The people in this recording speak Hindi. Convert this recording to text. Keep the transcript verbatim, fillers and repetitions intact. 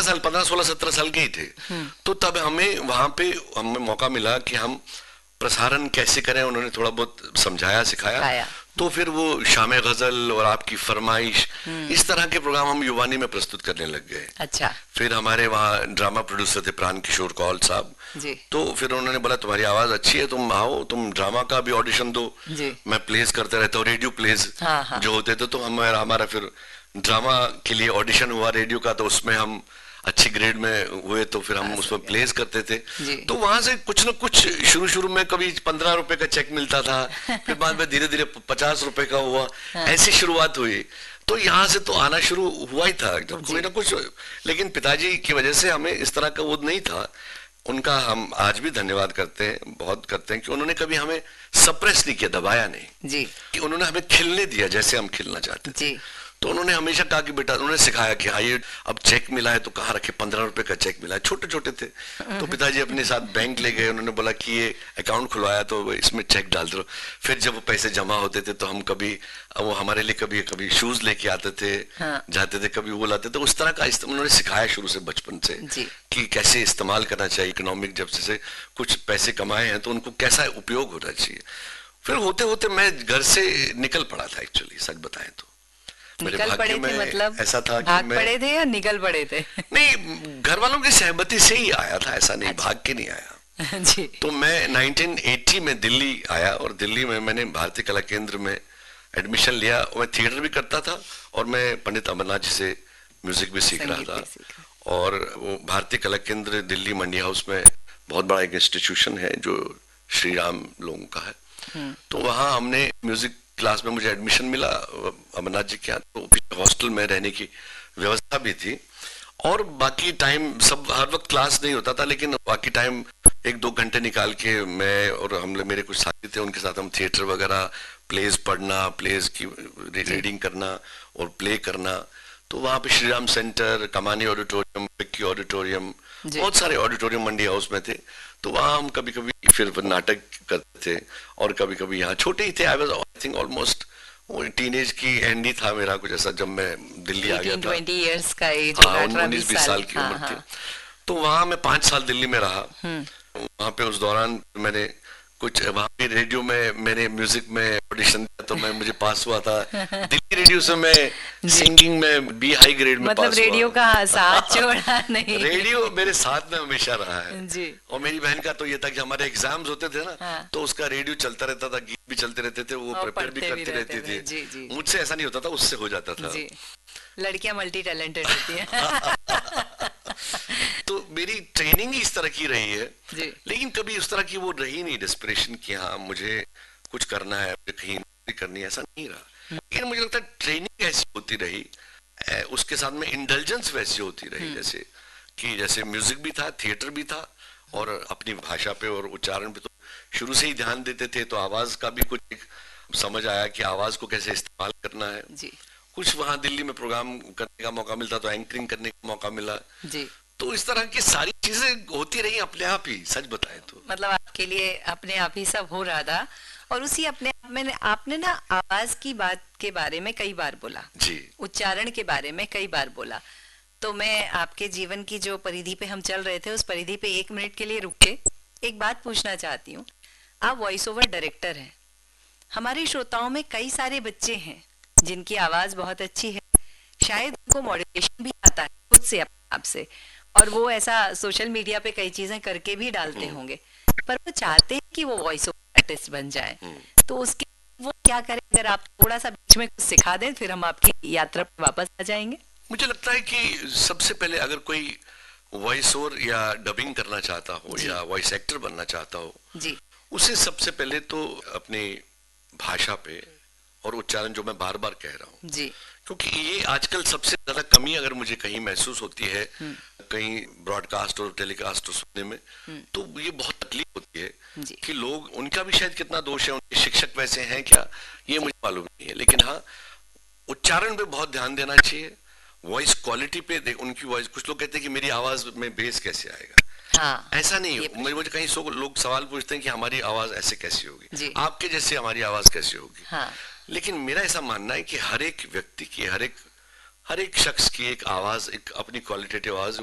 साल पंद्रह सोलह सत्रह साल के ही थे। तो तब हमें वहां पे हमें मौका मिला कि हम प्रसारण कैसे करें, उन्होंने थोड़ा बहुत समझाया सिखाया। तो फिर वो शाम गजल और आपकी फरमाइश, इस तरह के प्रोग्राम हम युवानी में प्रस्तुत करने लग गए। अच्छा। फिर हमारे वहाँ ड्रामा प्रोड्यूसर थे प्राण किशोर कौल साहब जी। तो फिर उन्होंने बोला तुम्हारी आवाज अच्छी है, तुम आओ, तुम ड्रामा का भी ऑडिशन दो जी। मैं प्लेस करता रहता हूँ, रेडियो प्लेस हाँ, हाँ। जो होते थे, तो हमारा हमारा फिर ड्रामा के लिए ऑडिशन हुआ रेडियो का, तो उसमें हम अच्छी ग्रेड में हुए, तो फिर हम उसमें प्लेस करते थे। तो वहां से कुछ न कुछ शुरू शुरू में कभी पंद्रह रुपए का चेक मिलता था, फिर बाद में धीरे धीरे पचास रुपए का हुआ, ऐसी शुरुआत हुई। तो यहाँ से तो आना शुरू हुआ ही था जब कोई ना कुछ, लेकिन पिताजी की वजह से हमें इस तरह का वो नहीं था। उनका हम आज भी धन्यवाद करते हैं, बहुत करते हैं कि उन्होंने कभी हमें सप्रेस नहीं किया, दबाया नहीं जी। कि उन्होंने हमें खिलने दिया जैसे हम खिलना चाहते थे। तो उन्होंने हमेशा कहा कि बेटा, उन्होंने सिखाया कि हाँ ये अब चेक मिला है तो कहाँ रखे, पंद्रह रुपए का चेक मिला है, छोटे छोटे थे। तो पिताजी अपने साथ बैंक ले गए, उन्होंने बोला कि ये अकाउंट खुलवाया तो इसमें चेक डाल दो। फिर जब वो पैसे जमा होते थे तो हम कभी वो हमारे लिए कभी कभी शूज लेके आते थे हाँ। जाते थे, कभी वो लाते थे। उस तरह का उन्होंने सिखाया शुरू से, बचपन से कि कैसे इस्तेमाल करना चाहिए इकोनॉमिक, जब से कुछ पैसे कमाए हैं तो उनको कैसा उपयोग होना चाहिए। फिर होते होते मैं घर से निकल पड़ा था, एक्चुअली सच बताएं तो। निकल पड़े थे मतलब ऐसा था कि भाग मैं पड़े थे या निकल पड़े थे? नहीं, घर वालों की सहमति से ही आया था, ऐसा नहीं अच्छा। भाग के नहीं आया जी। तो मैं नाइनटीन एटी में दिल्ली आया और दिल्ली में मैंने भारतीय कला केंद्र में एडमिशन लिया। मैं थिएटर भी करता था और मैं पंडित अमरनाथ जी से म्यूजिक भी सीख रहा था। और वो भारतीय कला केंद्र दिल्ली मंडी हाउस में बहुत बड़ा एक इंस्टीट्यूशन है जो श्री राम लोगों का है। तो वहाँ हमने म्यूजिक क्लास में मुझे एडमिशन मिला अमरनाथ जी के यहाँ। तो हॉस्टल में रहने की व्यवस्था भी थी और बाकी टाइम सब हर वक्त क्लास नहीं होता था, लेकिन बाकी टाइम एक दो घंटे निकाल के मैं और हम मेरे कुछ साथी थे, उनके साथ हम थिएटर वगैरह, प्लेस पढ़ना, प्लेस की रीडिंग करना और प्ले करना। तो वहाँ पे श्री राम सेंटर, कमानी ऑडिटोरियम, पिक्की ऑडिटोरियम, बहुत सारे ऑडिटोरियम मंडी हाउस में थे। तो वहाँ हम कभी कभी फिर नाटक करते थे और कभी कभी यहाँ छोटे ही थे। I was I think almost teenage की एंड ही था मेरा कुछ ऐसा जब मैं दिल्ली आ गया था। बीस इयर्स का एज, हाँ, उन्नीस बीस साल की उम्र थी। तो वहाँ मैं पांच साल दिल्ली में रहा। वहाँ पे उस दौरान मैंने कुछ वहाँ पे रेडियो में मैंने म्यूजिक में ऑडिशन दिया तो मैं मुझे पास हुआ था। दिल्ली रेडियो से मैं सिंगिंग में बी हाई ग्रेड में मतलब पास रेडियो का साथ छोड़ा नहीं, रेडियो मेरे साथ में हमेशा रहा है जी। और मेरी बहन का तो ये था कि हमारे एग्जाम्स होते थे ना हाँ। तो उसका रेडियो चलता रहता था, गीत भी चलते रहते थे, वो प्रिपेयर भी करती रहती थी। मुझसे ऐसा नहीं होता था, उससे हो जाता था। लड़कियां मल्टी टैलेंटेड होती हैं। तो मेरी ट्रेनिंग ही इस तरह की रही है जी। लेकिन कभी उस तरह की वो रही नहीं डेस्परेशन कि हाँ मुझे कुछ करना है, मुझे कहीं नौकरी करनी है, ऐसा नहीं रहा। लेकिन मुझे लगता है ट्रेनिंग ऐसी होती रही, उसके साथ में इंडल्जेंस वैसी होती रही, जैसे कि जैसे म्यूजिक भी था, थिएटर भी था और अपनी भाषा पे और उच्चारण पे तो शुरू से ही ध्यान देते थे। तो आवाज का भी कुछ एक समझ आया कि आवाज को कैसे इस्तेमाल करना है जी। कुछ वहां दिल्ली में प्रोग्राम करने का मौका मिलता तो एंकरिंग करने का मौका मिला जी। तो इस तरह की सारी चीजें होती रही अपने आप ही, सच बताए तो। मतलब आपके लिए अपने आप ही सब हो रहा था और उसी अपने आप में आपने ना आवाज की बात के बारे में कई बार बोला जी, उच्चारण के बारे में कई बार बोला। तो मैं आपके जीवन की जो परिधि पे हम चल रहे थे उस परिधि पे एक मिनट के लिए रुक के एक बात पूछना चाहती हूँ। आप वॉइस ओवर डायरेक्टर हैं, हमारे श्रोताओं में कई सारे बच्चे हैं जिनकी आवाज बहुत अच्छी है, शायद उनको मॉड्यूलेशन भी आता है खुद से आप से, और वो ऐसा सोशल मीडिया पे कई चीजें करके भी डालते होंगे, पर वो चाहते हैं कि वो वॉइस ओवर आर्टिस्ट बन जाए। तो उसके वो क्या करें? अगर आप थोड़ा सा बीच में कुछ सिखा दें फिर हम आपकी यात्रा पर वापस आ जाएंगे। मुझे लगता है कि सबसे पहले अगर कोई वॉइस ओवर या डबिंग करना चाहता हो या वॉइस एक्टर बनना चाहता हो जी, उसे सबसे पहले तो अपनी भाषा पे और उच्चारण, जो मैं बार बार कह रहा हूँ जी, क्योंकि ये आजकल सबसे ज्यादा कमी अगर मुझे कहीं महसूस होती है कहीं ब्रॉडकास्ट और टेलीकास्ट सुनने में, तो ये बहुत तकलीफ होती है कि लोग, उनका भी शायद कितना दोष है, उनके शिक्षक वैसे हैं क्या ये मुझे मालूम नहीं है, लेकिन हाँ उच्चारण पे बहुत ध्यान देना चाहिए। वॉइस क्वालिटी पे देख, उनकी वॉइस, कुछ लोग कहते हैं कि मेरी आवाज में बेस कैसे आएगा, हाँ, ऐसा नहीं। मुझे कहीं सो लोग सवाल पूछते हैं कि हमारी आवाज ऐसे कैसी होगी, आपके जैसे हमारी आवाज कैसी होगी, हाँ। लेकिन मेरा ऐसा मानना है कि हर एक व्यक्ति की, हर एक हर एक शख्स की एक आवाज, एक अपनी क्वालिटेटिव आवाज